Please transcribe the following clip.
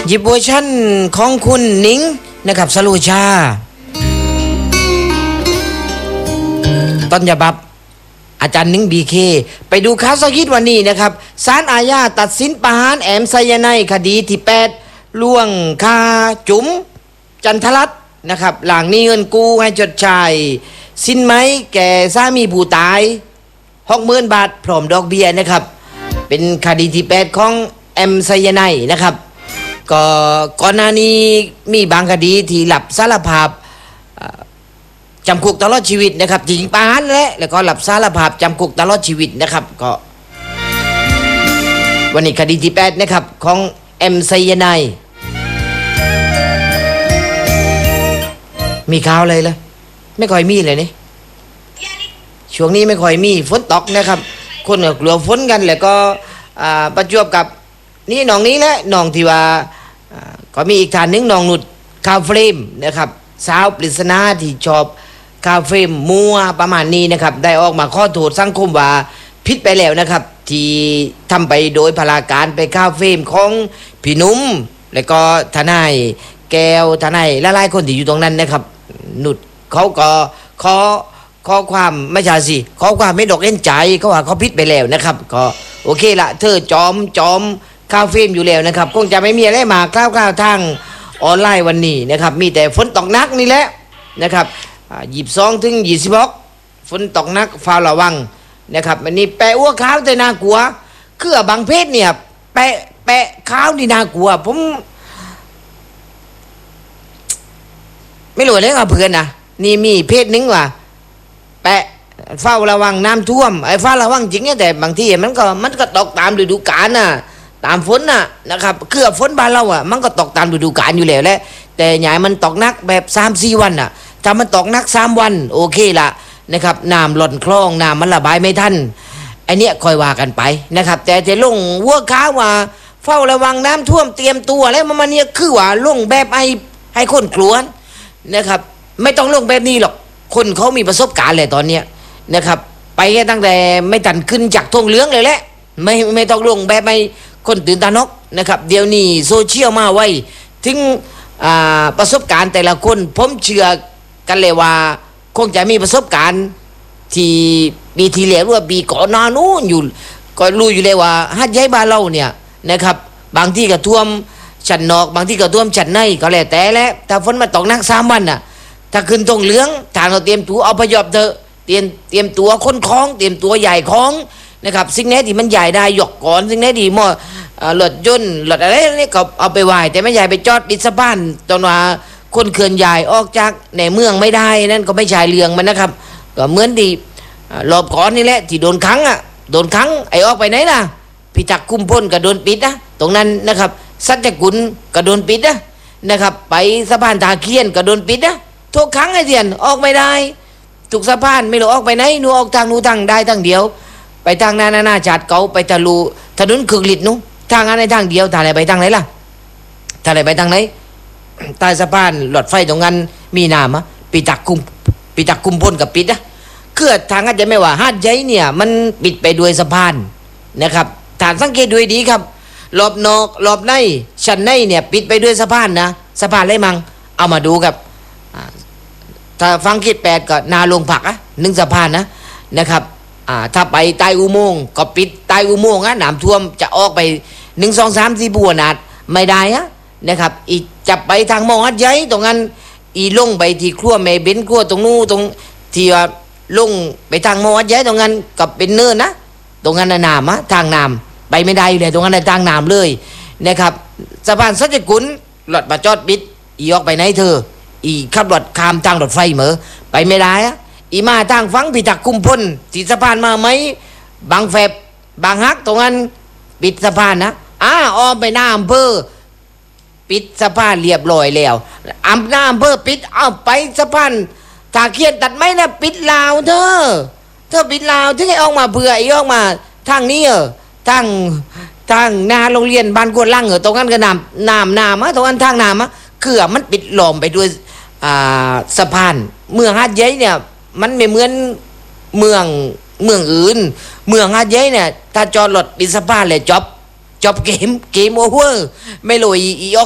หยิบเวอร์ชั่นของคุณนิ้งนะครับสโลชาต้นฉบับอาจารย์นิ้งบีเคไปดูข่าวเสาร์อาทิตย์วันนี้นะครับศาลอาญาตัดสินประหารแอมไซยาไนด์คดีที่8ล่วงค่าจุ๋มจันทรัตน์นะครับหลังนี้เงินกู้ให้ชดใช้สินไหมแก่สามีผู้ตาย 60,000 บาทพร้อมดอกเบี้ยนะครับเป็นคดีที่8ของแอมไซยาไนด์นะครับก็ก่อนหน้านี้มีบางคดีที่หลับสารภาพจำคุกตลอดชีวิตนะครับจริงประหารแล้วก็หลับสารภาพจำคุกตลอดชีวิตนะครับก็วันนี้คดีที่8นะครับของแอมไซยาไนด์มีข่าวเลยไม่ค่อยมีเลยนี่ช่วงนี้ไม่ค่อยมีฝนตกนะครับคนก็กลัวฝนกันแล้วก็ประจวบกับนี่น้องนี้แหละน้องที่ว่าก็มีอีกท่านนึงน้องนุชคาเฟรมนะครับสาวปริศนาที่ชอบคาเฟรมมัวประมาณนี้นะครับได้ออกมาขอโทษสังคมว่าผิดไปแล้วนะครับที่ทำไปโดยพลาการไปคาเฟรมของพี่นุ่มแล้วก็ทนายแก้วทนายหลายๆคนที่อยู่ตรงนั้นนะครับนุชเขาก็ขอความไม่ใช่สิขอความไม่ดอกเล่นใจเขาว่าเขาผิดไปแล้วนะครับก็โอเคละเธอจอมคาเฟรมอยู่แล้วนะครับคงจะไม่มีอะไรมาคร่าวๆทางออนไลน์วันนี้นะครับมีแต่ฝนตกหนักนี่แหละนะครับ22 ถึง 26ฝนตกหนักฟ้าระวังนะครับวันนี้แปะอ้วกขาวแต่น่ากลัวคือบางเพศเนี่ยแปะขาวนี่น่ากลัวผมไม่รู้เลยกับเพื่อนนะนี่มีเพศนึงว่าแปะเฝ้าระวังน้ำท่วมไอ้เฝ้าระวังจริงแต่บางทีมันก็ตกตามฤดูกาลน่ะตามฝนน่ะนะครับคือฝนบ้านเราอ่ะมันก็ตกตามฤดูกาลอยู่แล้วแหละแต่ใหญ่มันตกหนักแบบ 3-4 วันน่ะถ้ามันตกหนัก3 วันโอเคละนะครับน้ำหล่นคลองน้ำมันระบายไม่ทันไอ้เนี้ยคอยว่ากันไปนะครับแต่จะลงวัวค้าว่าเฝ้าระวังน้ำท่วมเตรียมตัวแล้วมันเนี่ยคือว่าลงแบบให้คนกลัวนะครับไม่ต้องลงแบบนี้หรอกคนเขามีประสบการณ์เลยตอนเนี้ยนะครับไปตั้งแต่ไม่ตันขึ้นจากธงเหลืองเลยแหละไม่ต้องลงแบบไม่คนตื่นตาน็อกนะครับเดี๋ยวนี้โซเชียลมาไว้ถึงประสบการณ์แต่ละคนผมเชื่อกันเลยว่าคงจะมีประสบการณ์ที่ปีที่แล้วหรือว่าปีก่อนหน้านู้นอยู่ก็รู้อยู่เลยว่าฮัดย้ายบ้านเราเนี่ยนะครับบางที่ก็ท่วมชั้นนอกบางที่ก็ท่วมชั้นในก็แล้วแต่แล้วถ้าฝนมาตกหนัก3 วันน่ะถ้าขึ้นธงเหลืองทางเราเตรียมตัวเอาพยพเถอะเตรียมตัวค้นคล้องเตรียมตัวใหญ่คล้องนะครับสิ่งไหนที่มันใหญ่ได้ยกก่อนสิ่งไหนที่หม้อหลดย่นหลดอะไรนี่ก็เอาไปไหวแต่ไม่ใหญ่ไปจอดดิสะพานตอนว่าคนเขื่อนใหญ่ออกจากในเมืองไม่ได้นั่นก็ไม่ใช่เรื่องมันนะครับก็เหมือนที่รอบก่อนนี่แหละที่โดนขังไอ้ออกไปไหนล่ะพิทักษ์คุมพลก็โดนปิดนะตรงนั้นนะครับสัจกุลก็โดนปิดนะครับไปสะพานตาเคียนก็โดนปิดทุกครั้งไอ้เสียนออกไม่ได้ถูกสะพานไม่รู้ออกไปไหนหนูออกทางนู้นทางได้ทางเดียวไปทางนานาชาติเก่าไปทะลุถนนคึกฤทธิ์นู้ทางนั้นในทางเดียวทางไหนไปทางไหนล่ะทางไหนไปทางไหนใต้สะพานหลอดไฟตรงนั้นมีน้ำปิตักคุมพลกับปิดคือทางอาจจะไม่ว่าหาดใหญ่เนี่ยมันปิดไปด้วยสะพานนะครับฐานสังเกตด้วยดีครับรอบนอกรอบในชั้นในเนี่ยปิดไปด้วยสะพานนะสะพานอะไรมั่งเอามาดูครับถ้าฟังคิด8ก็นาลงผัก1สะพานนะครับถ้าไปใต้อุโมงค์ก็ปิดใต้อุโมงค์น้ำท่วมจะออกไป1 2 3 4บัวนาดไม่ได้นะครับอีจะไปทางมอหัดใหญ่ตรงนั้นอีลงไปที่ครัวแม่เบนครัวตรงนู้นตรงที่ว่าลงไปทางมอหัดใหญ่ตรงนั้นก็เป็นเนินนะตรงนั้นน้ำทางน้ำไปไม่ได้เลยตรงนั้นทางน้ำเลยนะครับสะพานสัจกุลหลอดมาจอดปิดอีออกไปไหนเธออีขับรถข้ามทางรถไฟเหมอไปไม่ได้อีมาทางฟังพิทักษ์คุมพลที่สะพานมาไหมบางแฝบบางฮักตรงนั้นปิดสะพานอ้อมไปหน้าอำเภอปิดสะพานเรียบร้อยแล้วหน้าอำเภอปิดเอาไปสะพานตาเคียนตัดไม้ปิดลาวเธอปิดลาวถึงให้ออกมาเผื่อไอ้ออกมาทางนี้ทางนาโรงเรียนบ้านกวนล่างตรงนั้นก็น้ำตรงนั้นทางน้ำคือมันปิดล้อมไปด้วยสะพานเมืองหาดใหญ่เนี่ยมันไม่เหมือนเมืองอื่นเมืองหาดใหญ่เนี่ยถ้าจอดรถปิดสะพานเลยจบเกมโอเวอร์ไม่รู้อีออก